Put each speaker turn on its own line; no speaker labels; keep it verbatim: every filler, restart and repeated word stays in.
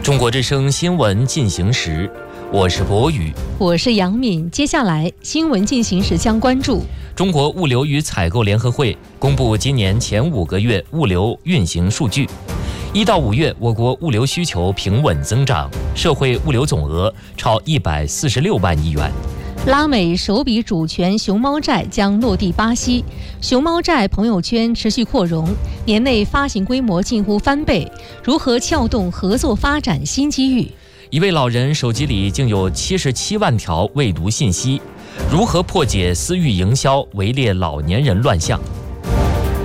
中国之声新闻进行时，我是博宇，
我是杨敏。接下来新闻进行时将关注
中国物流与采购联合会公布今年前五个月物流运行数据。一到五月，我国物流需求平稳增长，社会物流总额超一百四十六万亿元。
拉美首笔主权熊猫债将落地巴西，熊猫债朋友圈持续扩容，年内发行规模近乎翻倍。如何撬动合作发展新机遇？
一位老人手机里竟有七十七万条未读信息，如何破解私域营销围猎老年人乱象？